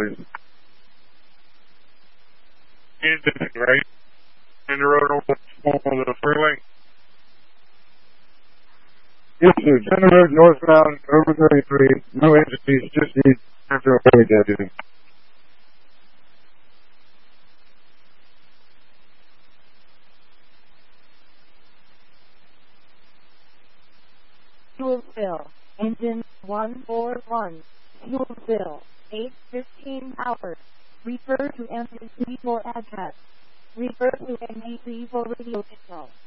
please. Right? In the road over the freeway? Yes, sir. Center Road northbound over 33. No entities, just the after a highway deputy. Fuel fill. Engine 141. Fuel fill. 8:15 hours. Refer to NBC for address. Refer to NBC for radio signal.